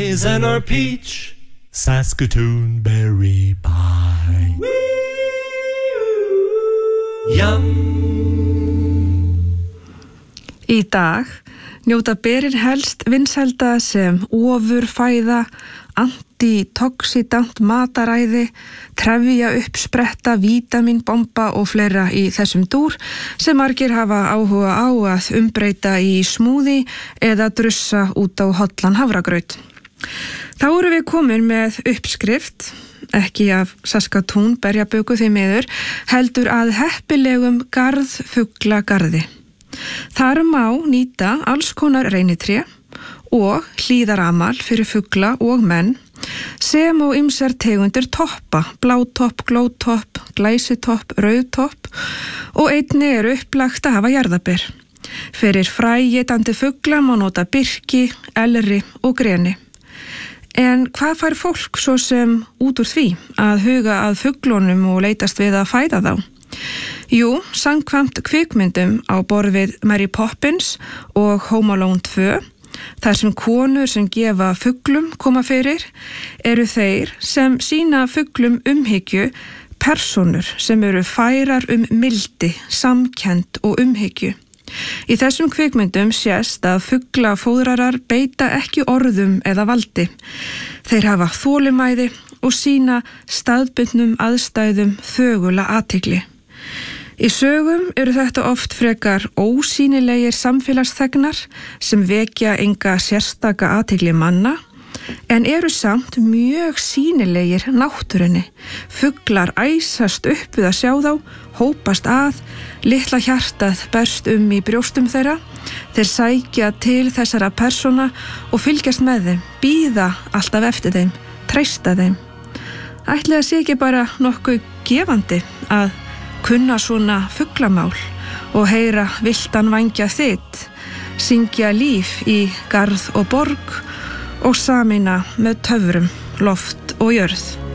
raisin or peach, Saskatoon berry pie. Yum. Í dag njóta berin helst vinsælda sem ofurfæða, antitoxidant mataræði, trefja uppspretta, vítamínbomba og fleira í þessum dúr sem margir hafa áhuga á að umbreyta í smúði eða drussa út á hollan hafragraut. Þá erum við komin með uppskrift, ekki af Saskatoon berjaböku því miður, heldur að heppilegum garðfuglagarði. Þar má nýta alls konar reynitré og hlíðaramal fyrir fugla og menn sem og ýmsar tegundir toppa, blátopp, glótopp, glæsitopp, rauðtopp og einnig upplagt að hafa jarðaber. Fyrir fræétandi fugla má nota birki, elri og greni. En hvað fær fólk svo sem út úr því að huga að fuglunum og leitast við að fæða þá? Jú, samkvæmt kvikmyndum á borð við Mary Poppins og Home Alone 2, þar sem konur sem gefa fuglum koma fyrir, eru þeir sem sýna fuglum umhyggju persónur sem eru færar mildi, samkennd og umhyggju. Í þessum kvikmyndum sést að fuglafóðrarar beita ekki orðum eða valdi. Þeir hafa þolinmæði og sýna staðbundnum aðstæðum þögula athygli. Í sögum eru þetta oft frekar ósýnilegir samfélagsþegnar sem vekja enga sérstaka athygli manna, en eru samt mjög sýnilegir náttúrunni. Fuglar æsast upp við að sjá þá, hópast að, litla hjartað berst í brjóstum þeirra, þeir sækja til þessara persóna og fylgjast með þeim, bíða alltaf eftir þeim, treysta þeim. Ætli það sé ekki bara nokkuð gefandi að kunna svona fuglamál og heyra villtan vængja þitt, syngja líf í garð og borg og sameina með töfrum, loft og jörð.